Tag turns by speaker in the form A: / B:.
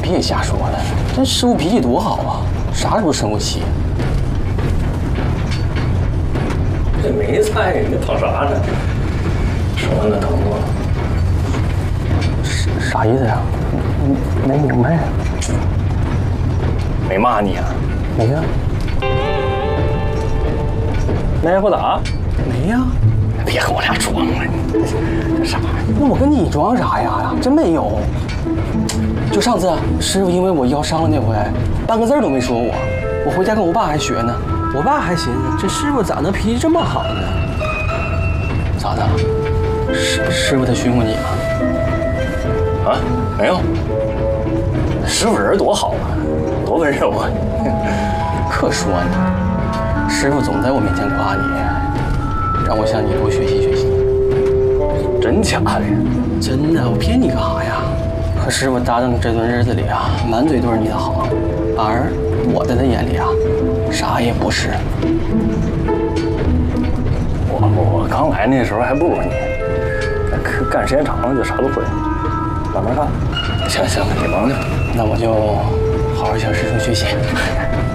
A: 别瞎说了，这师傅脾气多好啊，啥时候生过气？
B: 这没菜，你跑啥呢？手上那疼不？
A: 啥意思呀？没明白。
B: 没骂你啊？
A: 没呀。
B: 那也不打？
A: 没呀。
B: 别跟我俩装了，这啥？
A: 那我跟你装啥呀？真没有。就上次师傅因为我腰伤了那回，半个字都没说我回家跟我爸还学呢。我爸还寻思这师傅咋能脾气这么好呢？咋的？师傅他训过你吗？
B: 啊，没有。师傅人多好啊，多温柔啊。
A: 可说呢，师傅总在我面前夸你，让我向你多学习学习。
B: 真假的？
A: 真的，我骗你干啥呀？可师傅搭档这段日子里啊，满嘴都是你的好，而我在他眼里啊，啥也不是。
B: 我刚来那时候还不如你，干时间长了就啥都会，慢慢干。
A: 行，你忙去，那我就好好向师兄学习。